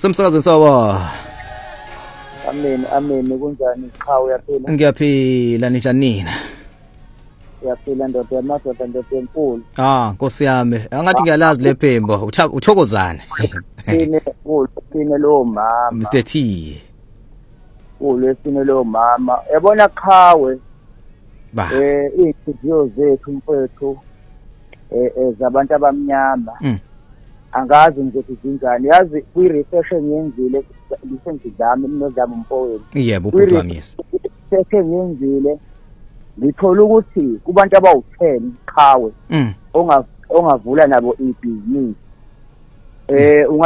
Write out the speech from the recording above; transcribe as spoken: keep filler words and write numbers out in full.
Semsakazweni sawa. Amen amen kunjani iqhawe yaphila? Ngiyaphila njani nina? Yaphila ndoda yamadoda ndoda enkulu. Ah, Nkosi yami. Angathi ngiyalazi lephimbo. Uthokozane. Sine ulesine lo mama. Mister T. Ulesine lo mama. Yabona qhawe. Ba. Eh izinhliziyo zethu mfethu eh ezabantu abamnyama. Mm. Angazi nje zinjani. Yazi kwi research engiyenzile lisengizama imnozama umfowethu. Yebo ubhuti wami yes. Research engiyenzile ngithola ukuthi kubantu abawu ten qhawe Mm. ongavula nabo ibhizinisi eh